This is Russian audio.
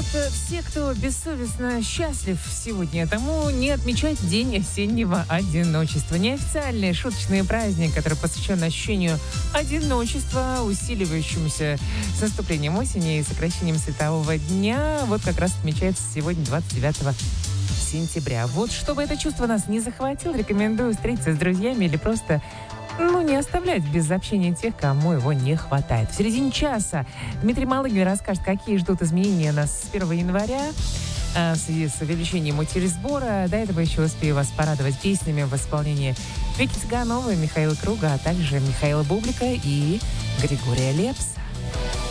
Все, кто бессовестно счастлив сегодня, тому не отмечать День осеннего одиночества. Неофициальный шуточный праздник, который посвящен ощущению одиночества, усиливающемуся с наступлением осени и сокращением светового дня. Вот как раз отмечается сегодня, 29 сентября. Вот чтобы это чувство нас не захватило, рекомендую встретиться с друзьями или просто не оставлять без общения тех, кому его не хватает. В середине часа Дмитрий Малыгин расскажет, какие ждут изменения нас с 1 января в связи с увеличением утилизбора. До этого еще успею вас порадовать песнями в исполнении Вики Цыгановой, Михаила Круга, а также Михаила Бублика и Григория Лепса.